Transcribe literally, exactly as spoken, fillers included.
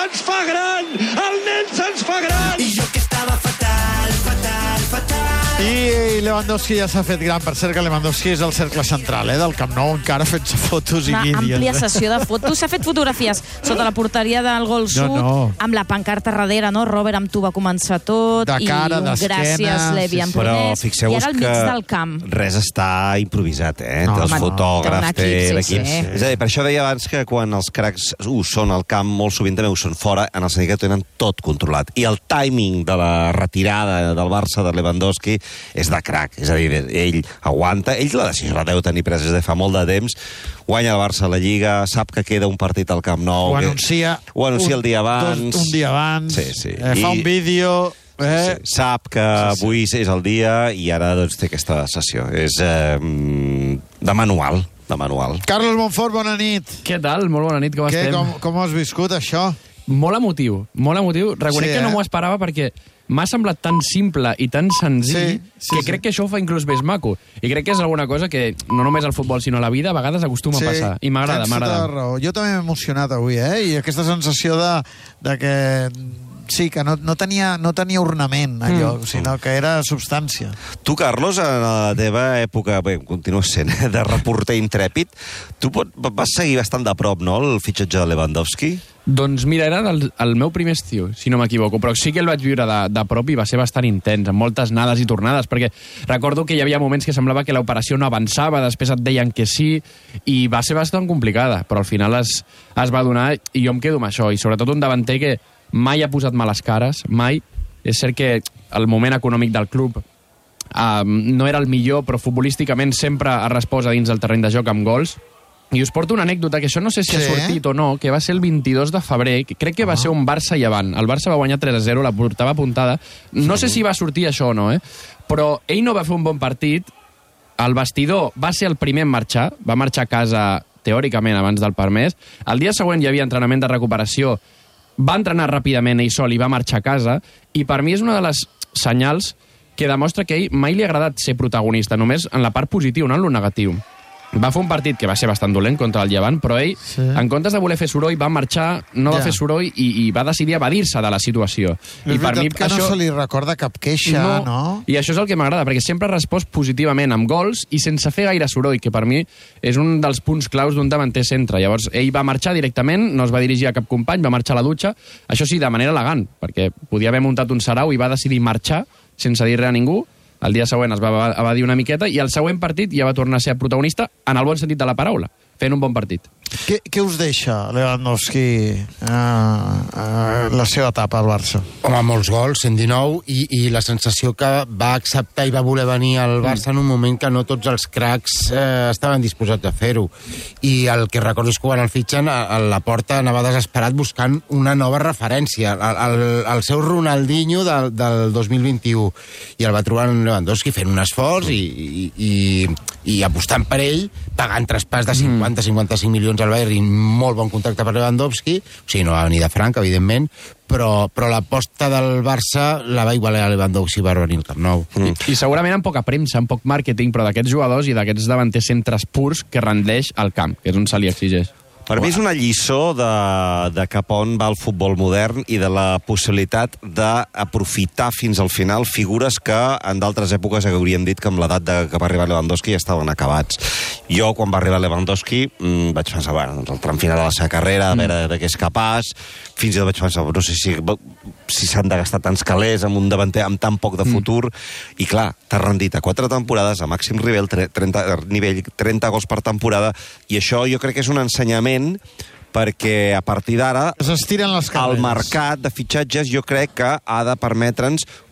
se'ns fa gran! El nen se'ns fa gran! I jo que estava fatal, fatal, fatal. I Lewandowski ja s'ha fet gran. Per cert que Lewandowski és el cercle central, eh, del Camp Nou, encara fent-se fotos i Una vídeos. àmplia sessió de fotos. S'ha fet fotografies sota la porteria del Gol Sud, No, no. amb la pancarta darrere, no? Robert, amb tu va començar tot. De cara, i un d'esquena, gràcies, Levi, sí, en sí. Però I fixeu-vos ara al que mig del camp. res està improvisat, eh? No, Té els home, fotògrafs, té un equip, té sí, l'equip. sí. És a dir, per això deia abans que quan els cracs ho són al camp, molt sovint també ho són fora, en el sentit que tenen tot controlat. I el timing de la retirada del Barça de Lewandowski és de crac. És a dir, ell aguanta, ell la decisió la deu tenir presa des de fa molt de temps, guanya el Barça a la Lliga, sap que queda un partit al Camp Nou. Ho que... anuncia, ho anuncia un, el dia abans. Dos, un dia abans. Sí, sí. Eh, fa I... un vídeo... Eh? Sí, sap que Sí, sí. avui és el dia i ara doncs, té aquesta sessió. És eh, de manual, de manual. Carlos Monfort, bona nit. Què tal? Molt bona nit, com Què, estem? com, com has viscut això? Molt emotiu, molt emotiu. Reconec Sí, que no eh? m'ho esperava perquè m'ha semblat tan simple i tan senzill Sí, sí, que sí. crec que això ho fa inclús més maco. I crec que és alguna cosa que no només al futbol sinó a la vida a vegades acostuma a passar. I m'agrada, tens tota m'agrada. la raó. Jo també m'he emocionat avui, eh? I aquesta sensació de, de que... Sí, que no, no, tenia, no tenia ornament, allò, mm. sinó que era substància. Tu, Carlos, en la teva època, bé, continues sent, eh, de reporter intrèpid, tu pot, vas seguir bastant de prop, no?, el fitxatge de Lewandowski? Doncs mira, era el, el meu primer estiu, si no m'equivoco, però sí que el vaig viure de, de prop i va ser bastant intens, amb moltes anades i tornades, perquè recordo que hi havia moments que semblava que l'operació no avançava, després et deien que sí, i va ser bastant complicada, però al final es, es va donar, i jo em quedo amb això, i sobretot un davanter que mai ha posat males cares, mai. És cert que el moment econòmic del club uh, no era el millor, però futbolísticament sempre ha respost a dins del terreny de joc amb gols. I us porto una anècdota, que això no sé si Sí? ha sortit o no, que va ser el vint-i-dos de febrer, que crec que va ser un Barça Llevant. El Barça va guanyar tres a zero, la portava apuntada. No sé si va sortir això o no, eh? Però ell no va fer un bon partit. El vestidor va ser el primer en marxar, va marxar a casa teòricament abans del permès. El dia següent hi havia entrenament de recuperació, va entrenar ràpidament ell sol i va marxar a casa, i per mi és una de les senyals que demostra que ell mai li ha agradat ser protagonista, només en la part positiva, no en lo negatiu. Va fer un partit que va ser bastant dolent contra el Llevant, però ell, Sí. en comptes de voler fer soroll, va marxar, no va Ja. fer soroll i, i va decidir evadir-se de la situació. És veritat que no se li recorda cap queixa, no? no? I això és el que m'agrada, perquè sempre ha respost positivament amb gols i sense fer gaire soroll, que per mi és un dels punts claus d'un davanter centre. Llavors, ell va marxar directament, no es va dirigir a cap company, va marxar a la dutxa, això sí, de manera elegant, perquè podia haver muntat un sarau i va decidir marxar sense dir res a ningú. El dia següent es va evadir una miqueta i el següent partit ja va tornar a ser protagonista en el bon sentit de la paraula, fent un bon partit. Què, què us deixa Lewandowski uh, uh, la seva etapa al Barça? Home, molts gols, cent dinou, i, i la sensació que va acceptar i va voler venir al Barça en un moment que no tots els cracs eh, estaven disposats a fer-ho. I el que recordo és que quan el fitxen, a, a la porta anava desesperat buscant una nova referència, el, el, el seu Ronaldinho del, del dos mil vint-i-u, i el va trobar en Lewandowski fent un esforç i, i, i, i apostant per ell, pagant traspàs de cinquanta a cinquanta-cinc milions al Bayern i molt bon contracte per Lewandowski, o sigui, no va venir de franc, evidentment, però, però l'aposta del Barça la va igualar a Lewandowski per venir al Camp Nou. Mm. I segurament amb poca premsa, amb poc màrqueting, però d'aquests jugadors i d'aquests davanters centres purs que rendeix al camp, que és on se li exigeix. Per mi és una lliçó de, de cap on va el futbol modern i de la possibilitat d'aprofitar fins al final figures que en d'altres èpoques hauríem dit que amb l'edat de, que va arribar Lewandowski ja estaven acabats. Jo, quan va arribar Lewandowski, mmm, vaig pensar, bueno, el tram final de la seva carrera, a veure de què és capaç, fins i tot vaig pensar, no sé si, si s'han de gastar tants calés amb un davanter amb tan poc de futur, mm. i clar, t'ha rendit a quatre temporades, a màxim nivell, trenta, nivell, trenta gols per temporada, i això jo crec que és un ensenyament perquè a partir d'ara S'estiren les carreres. el mercat de fitxatges jo crec que ha de permetre'ns